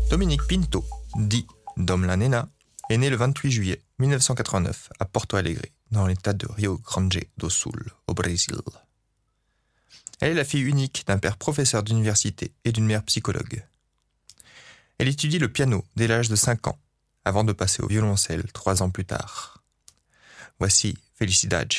Dominique Pinto, dit Dom La Nena, est née le 28 juillet 1989 à Porto Alegre, dans l'état de Rio Grande do Sul, au Brésil. Elle est la fille unique d'un père professeur d'université et d'une mère psychologue. Elle étudie le piano dès l'âge de 5 ans, avant de passer au violoncelle 3 ans plus tard. Voici Felicidade.